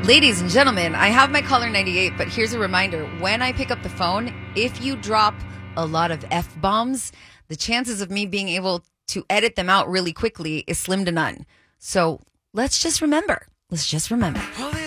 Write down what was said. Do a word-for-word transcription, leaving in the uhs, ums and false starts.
Ladies and gentlemen, I have my caller ninety-eight, but here's a reminder. When I pick up the phone, if you drop a lot of F-bombs, the chances of me being able to edit them out really quickly is slim to none. So let's just remember. Let's just remember.